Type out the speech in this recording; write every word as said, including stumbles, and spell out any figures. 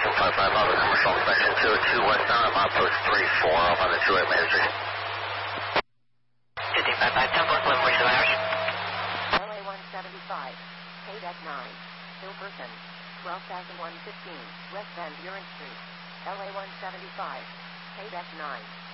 two five five Auburn Commercial Extension two oh two westbound, I'm outpost three four off on the two eight Main Street. fifteen five five, ten four, forty-seven hours. L A one seventy-five, K D E C nine, Hilberton, twelve thousand one fifteen, West Van Buren Street. L A one seventy-five, K D E C nine.